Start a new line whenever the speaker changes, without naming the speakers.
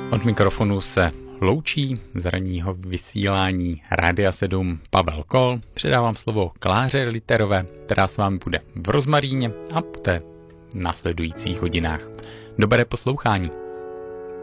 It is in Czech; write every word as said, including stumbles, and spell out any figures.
Od mikrofonu se loučí z ranního vysílání Rádia sedm Pavel Kol. Předávám slovo Kláře Literové, která s vámi bude v Rozmaríně a poté v následujících hodinách. Dobré poslouchání.